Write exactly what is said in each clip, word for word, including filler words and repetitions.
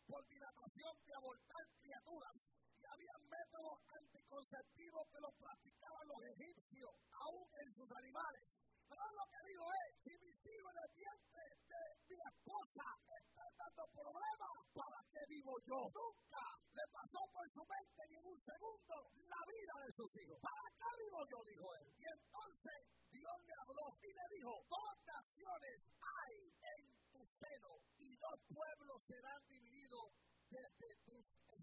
por dilatación de abortar criaturas. Y había métodos anticonceptivos que los practicaban los egipcios, aún en sus animales. Pero lo que digo es, si mis hijos en el vientre de mi esposa están dando problemas, ¿para qué vivo yo? Nunca le pasó por su mente ni en un segundo la vida de sus hijos. ¿Para qué vivo yo? Dijo él. Y entonces Dios le habló y le dijo, dos naciones hay en tu seno y dos pueblos serán divididos desde tus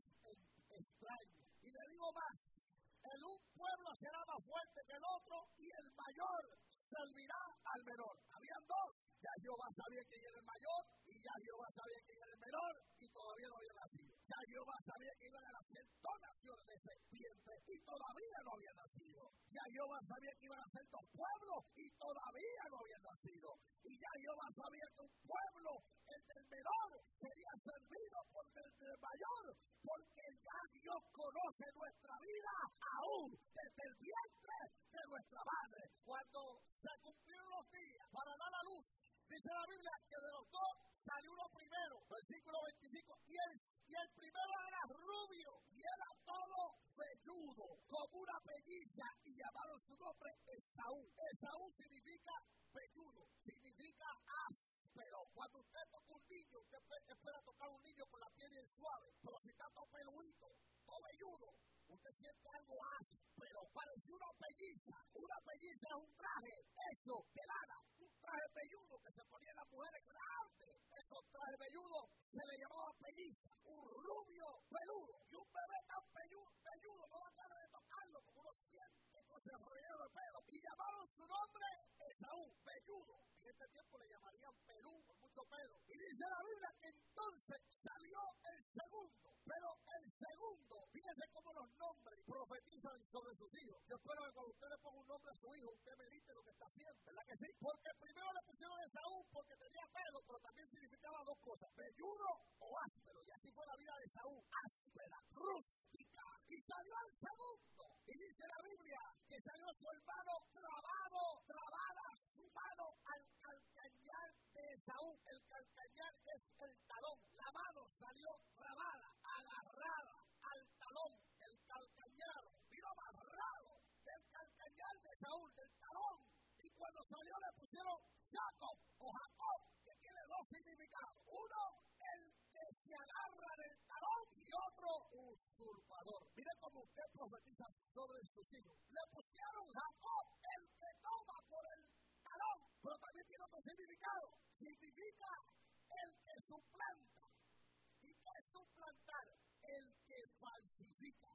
extraños. Y le digo más, el un pueblo será más fuerte que el otro y el mayor servirá al menor. Habían dos, ya Jehová sabía quién era el mayor y ya Jehová sabía quién era el menor y todavía no había nacido. Ya Jehová sabía que iban a nacer dos naciones de serpientes y todavía no habían nacido. Ya Jehová sabía que iban a ser dos pueblos y todavía no habían nacido. Y ya Jehová sabía que un pueblo, el del menor, sería servido por el del mayor, porque ya Dios conoce nuestra vida aún desde el vientre de nuestra madre. Cuando se cumplieron los días para dar a luz, dice la Biblia que de los dos salió uno primero, versículo veinticinco, y el, y el primero era rubio y era todo velludo, como una pelliza, y llamaron su nombre Esaú. Esaú significa velludo, significa áspero. Cuando usted toca un niño, usted espera tocar un niño con la piel bien suave, pero si está todo peluito, todo velludo, usted siente algo áspero, parece una pelliza. Una pelliza es un traje hecho de lana, un traje velludo que se ponían las mujeres que era antes. Esos trajes velludos se le llamaba pelliza, un rubio peludo, y un bebé tan velludo, velludo no da ganas de tocarlo, como uno siente cosas rodeado de pelo. Y llamaron su nombre Esaú, velludo. En este tiempo le llamarían Perú, por mucho pelo. Y dice la Biblia que entonces salió el segundo, pero el segundo, fíjense cómo los nombres profetizan sobre sus hijos. Yo espero que cuando usted le ponga un nombre a su hijo, usted medite lo que está haciendo, ¿verdad que sí? Porque primero le pusieron Esaú porque tenía pelo, pero también significaba dos cosas, velludo o áspero. Y así fue la vida de Esaú, áspera, rústica. Y salió el segundo. Y dice la Biblia que salió su hermano trabado, trabada su mano al calcañar de Esaú. El calcañar es el talón. La mano salió trabada, agarrada al talón. El calcañar vino amarrado del calcañar de Saúl, del talón. Y cuando salió le pusieron Jacob o Jacob, que tiene dos significados. Uno, el que se agarra del talón, y otro, usurpador. Mire cómo usted profetiza sobre sus hijos. Le pusieron Jacob, el que toma por el talón, pero también tiene otro significado. Significa el que suplanta. ¿Y qué es suplantar? El que falsifica.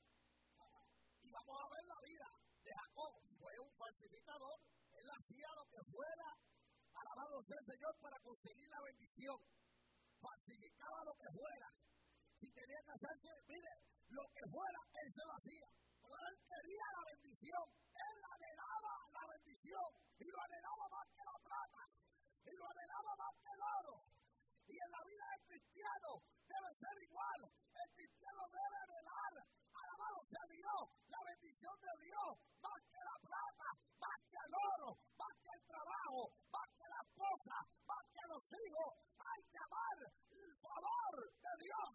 Y vamos a ver la vida de Jacob. Fue un falsificador. Él hacía lo que fuera, alabado sea el Señor, para conseguir la bendición. Falsificaba lo que fuera. Si tenía que hacerse, mire, lo que fuera, él se lo hacía. Pero él quería la bendición. Él anhelaba la bendición. Y lo anhelaba más que la plata. Y lo anhelaba más que el oro. Y en la vida del cristiano debe ser igual. El cristiano debe anhelar, alabado sea Dios, la bendición de Dios, más que la plata, más que el oro, más que el trabajo, más que la esposa, más que los hijos. Hay que amar el favor de Dios.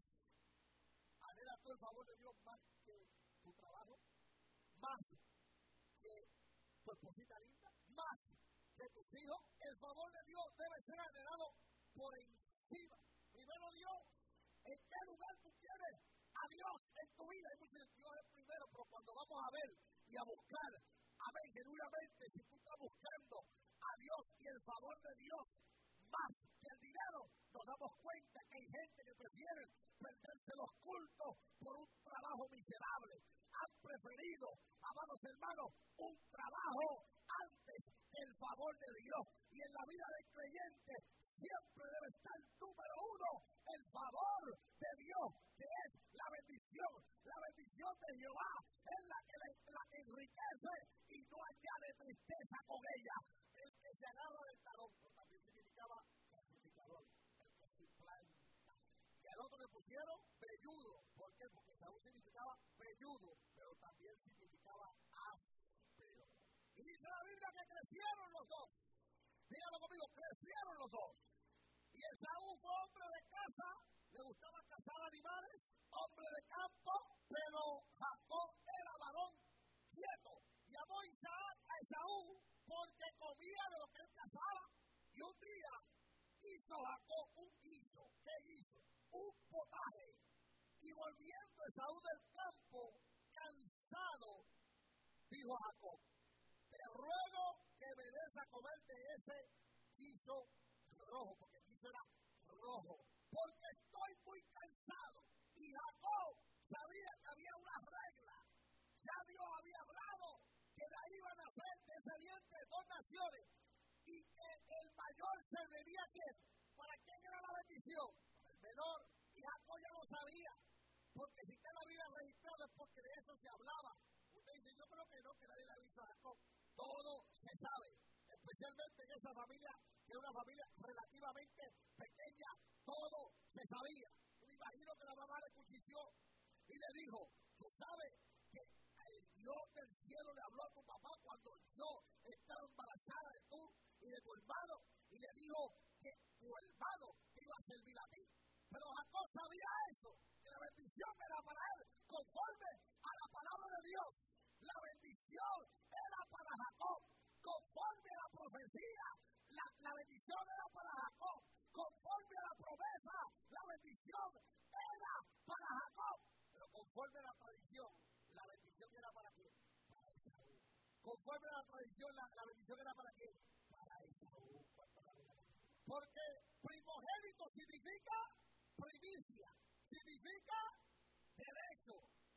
Anhela tú el favor de Dios más que tu trabajo, más que tu esposita linda, más que tus hijos. El favor de Dios debe ser anhelado por encima. Primero Dios, ¿en qué lugar tú quieres a Dios en tu vida? Hay muchos, Dios es primero, pero cuando vamos a ver y a buscar, a ver genuinamente, si tú estás buscando a Dios y el favor de Dios más que el dinero, nos damos cuenta que hay gente que prefiere perderse los cultos por un trabajo miserable. Han preferido, amados hermanos, un trabajo antes que el favor de Dios. Y en la vida del creyente siempre debe estar número uno el favor de Dios, que es la bendición. La bendición de Jehová es la que, le, la que enriquece y no añade tristeza con ella. El que se agarra del talón, pero también significaba sacrificador, el que suplanta. Y al otro le pusieron velludo. ¿Por qué? Porque Saúl significaba velludo, pero también significaba áspero. Y dice la Biblia que crecieron los dos. Díganlo conmigo, crecieron los dos. Y Esaú fue hombre de casa, le gustaba cazar Isaac a Esaú porque comía de lo que él cazaba. Y un día hizo Jacob un guiso. ¿Qué hizo? Un potaje. Y volviendo Esaú del campo, cansado, dijo a Jacob: te ruego que me des a comer de ese guiso rojo, porque el guiso era rojo, porque estoy muy cansado. Y Jacob sabía que había una regla. Ya Dios había hablado que de ahí iban a ser descendientes de dos naciones y que el mayor serviría a quién. ¿Para quién era la bendición? Para el menor. Y Jacob ya lo sabía, porque si usted la Biblia registrado es porque de eso se hablaba. Usted dice: yo creo que no, que nadie le ha visto a Jacob. Todo se sabe, especialmente en esa familia, que es una familia relativamente pequeña, todo se sabía. Me imagino que la mamá le cuchicheó y le dijo: tú sabes que el Dios del cielo le habló a tu papá cuando yo estaba embarazada de tú y de tu hermano, y le dijo que tu hermano iba a servir a ti. Pero Jacob sabía eso, que la bendición era para él, conforme a la palabra de Dios. La bendición era para Jacob, conforme a la profecía. La, la bendición era para Jacob, conforme a la promesa. La bendición era para Jacob, pero conforme a la tradición, la bendición era para quién? Para Esaú. Conforme a la tradición, la, la bendición era para quién? Para Esaú. Porque primogénito significa primicia, significa derecho,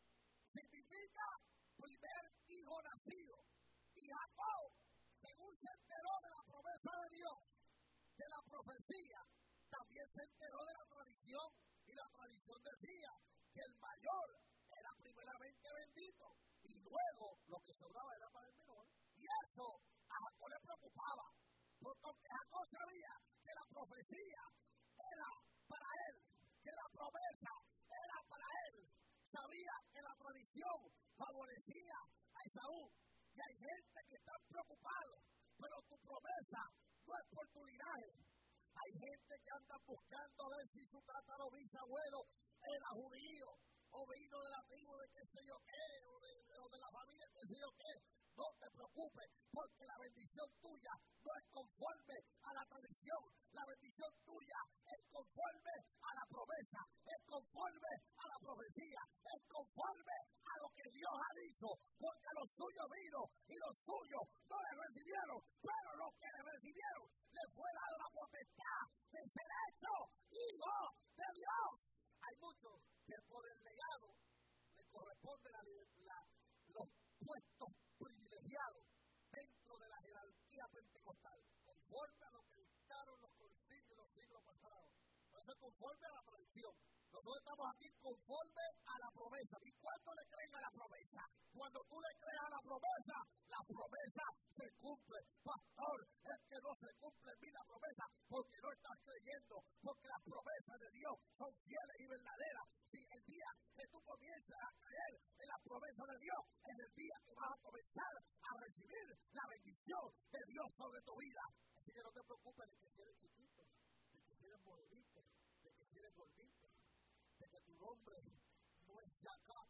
significa primer hijo nacido. Y Jacob, según se enteró de la promesa de Dios, de la profecía, también se enteró de la tradición. Y la tradición decía que el mayor era primeramente bendito y luego lo que sobraba era para el menor. Y eso a Jacob le preocupaba, porque Jacob sabía que la profecía era para él, que la promesa era para él. Sabía que la tradición favorecía a Esaú. Y hay gente que está preocupada, pero tu promesa no es por tu linaje. Hay gente que anda buscando a ver si su tataro bisabuelo era judío, o vino de la tribu de qué sé yo qué, o de, o de la familia de qué sé yo qué. No te preocupes, porque la bendición tuya no es conforme a la tradición. La bendición tuya es conforme a la promesa, es conforme a la profecía, es conforme a lo que Dios ha dicho, porque a los suyos vino y los suyos no le recibieron, pero los que le recibieron le fue dado la potestad de ser hecho hijo de Dios. Hay muchos que por el legado le corresponde la, la, los puestos privilegiados dentro de la jerarquía pentecostal, conforme a lo que dictaron los concilios los siglos pasados. Entonces, conforme a la tradición. Nosotros estamos aquí conforme a la promesa. ¿Y cuánto le creen a la promesa? Cuando tú le creas a la promesa, la promesa se cumple. Pastor, es que no se cumple en mí la promesa porque no estás creyendo, porque las promesas de Dios son fieles y verdaderas. Si el día que tú comienzas a creer en la promesa de Dios, es el día que vas a comenzar a recibir la bendición de Dios sobre tu vida. Así que no te preocupes de que si eres chiquito, de que si eres morenito, de que si eres gordito, de que tu nombre no es Jacob,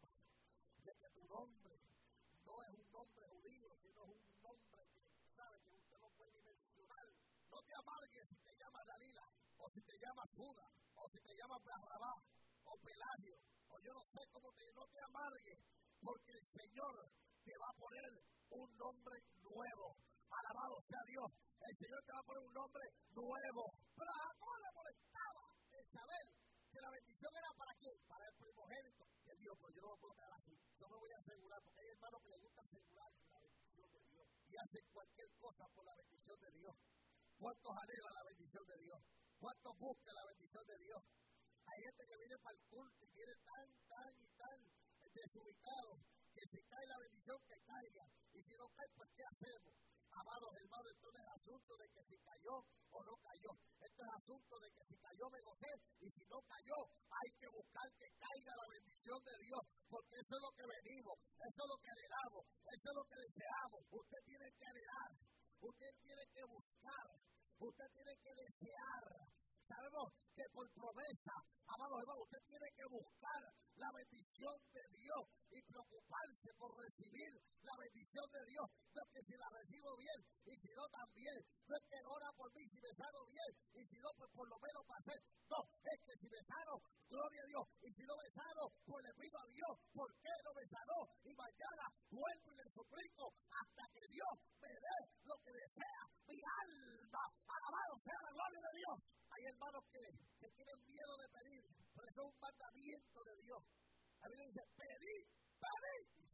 de que tu nombre no es un nombre judío, sino es un nombre que sabe que usted no puede ni mencionar. No te amargues si te llamas Dalila, o si te llamas Judas, o si te llamas Barrabá, o Pelagio, o yo no sé cómo te, no te amargues, porque el Señor te va a poner un nombre nuevo. Alabado sea Dios, el Señor te va a poner un nombre nuevo. Pero a Jacob le molestaba el saber que la bendición era para quién, para el primogénito. Y él dijo: pues yo no me puedo quedar así, yo me voy a asegurar, porque hay hermanos que les gusta asegurar la bendición de Dios y hacen cualquier cosa por la bendición de Dios. ¿Cuántos anhelan la bendición de Dios? ¿Cuántos buscan la bendición de Dios? Hay gente que viene para el culto y viene tan, tan y tan desubicado que si cae la bendición, que caiga. Y si no cae, pues ¿qué hacemos? Amados hermanos, esto no es asunto de que si cayó o no cayó. Esto es asunto de que si cayó me gocé y si no cayó hay que buscar que caiga la bendición de Dios, porque eso es lo que venimos, eso es lo que anhelamos, eso es lo que deseamos. Usted tiene que anhelar, usted tiene que buscar, usted tiene que desear. Sabemos que por promesa, amados hermanos, usted tiene que buscar la bendición de Dios y preocuparse por recibir la bendición bendición de Dios no es que si la recibo bien y si no también, no es que ora por mí si me sano bien y si no pues por lo menos pasé, no, es que si me sano, gloria a Dios, y si no me sano, pues le pido a Dios, ¿por qué no me sanó? Y mañana vuelvo y le suplico hasta que Dios me dé lo que desea mi alma. Alabado sea la gloria de Dios. Hay hermanos que, que tienen miedo de pedir, pero eso es un mandamiento de Dios. La Biblia dice, pedí, pedí.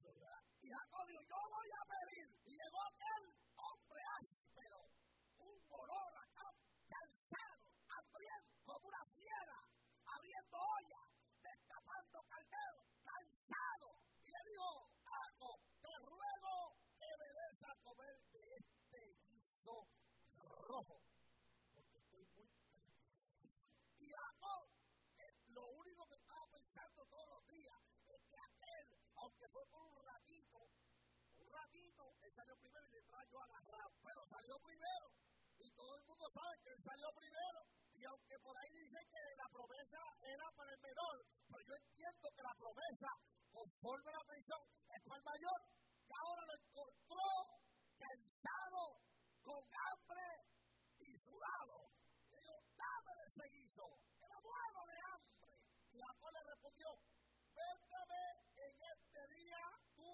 Y Jacob dijo, yo voy a pedir. Y llegó aquel hombre áspero, un olor acá, cansado, hambriento, como una fiera, abriendo olla, destapando caldero, cansado. Y le dijo, Jacob, te ruego que me des a comer de este guiso rojo, porque estoy muy cansado. Y Jacob, eh, lo único que estaba pensando todos los días es que aquel, aunque fue por un ratito, un ratito, él salió primero y le trayó a la rama, pero salió primero. Y todo el mundo sabe que él salió primero. Y aunque por ahí dicen que la promesa era para el menor, pero yo entiendo que la promesa, conforme la tradición, es para el mayor. Y ahora lo encontró cansado, con hambre y sudado. Le dijo, dame de ese guiso, que me muero de hambre. Y Jacob le respondió, véndame en este día tu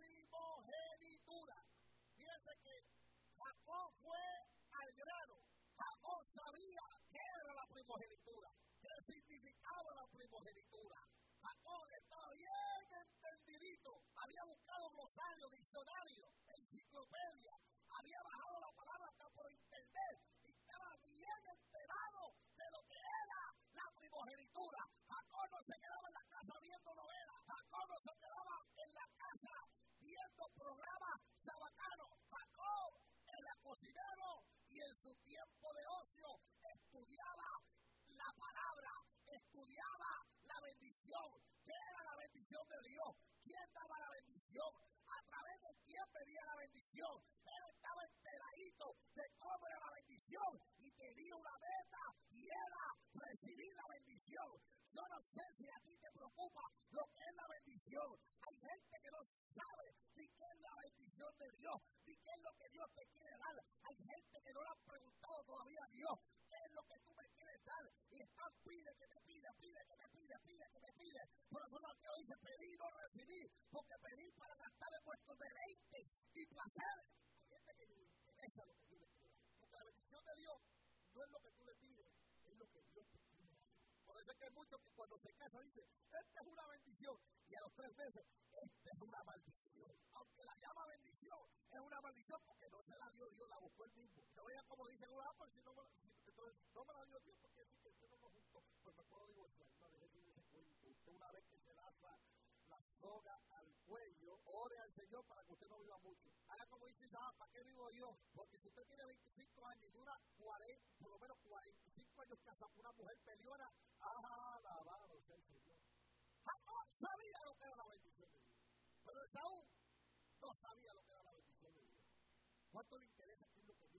primogenitura. Fíjense que Jacob fue al grano. Jacob sabía qué era la primogenitura, qué significaba la primogenitura. Jacob estaba bien entendidito, había buscado glosario, diccionario, enciclopedia, había bajado la palabra hasta por internet y estaba bien enterado de lo que era la primogenitura. Jacob no se quedaba en la casa viendo novelas, Jacob no se quedaba en la casa viendo programas sabacanos. Jacob era cocinero y en su tiempo de ocio estudiaba la palabra, estudiaba la bendición. ¿Qué era la bendición de Dios? ¿Quién daba la bendición? ¿A través de quién pedía la bendición? Él estaba enteradito de cómo era la bendición y tenía una meta y era recibir la bendición. Yo no sé si a ti te preocupa lo que es la bendición. Hay gente que no sabe ni qué es la bendición de Dios, ni qué es lo que Dios te quiere dar. Hay gente que no le ha preguntado todavía a Dios qué es lo que tú me quieres dar. Y están pide que te pide, pide que te pide, pide que te pide. Por eso la Dios dice pedir o recibir, porque pedir para gastar en vuestros deleites y placeres. Hay gente que le interesa lo que tú le quieres dar. Porque la bendición de Dios no es lo que tú le pides, es lo que Dios te quiere dar. Por eso es que hay muchos que cuando se casan dicen, esta es una bendición, y a los tres meses, esta es una maldición. Aunque la llama bendición, es una maldición porque no se la dio Dios, la buscó él mismo. No vean como dicen, ah, pues si no me, si, entonces, no me la dio Dios porque si que usted no nos juntó. Pues me puedo divorciar, una vez decir ese cuento. Usted una vez que se laza la soga al cuello, ore al Señor para que usted no viva mucho. Haga como dice Isaac, ¿para qué vivo yo? Porque si usted tiene veinticinco años y dura cuarenta, por lo menos cuarenta y cinco años casado con una mujer peleona, ¡ah, alabado sea el Señor! Jacob sabía lo que era la bendición de Dios, pero Esaú no sabía lo que era la bendición de Dios. ¿Cuánto le interesa que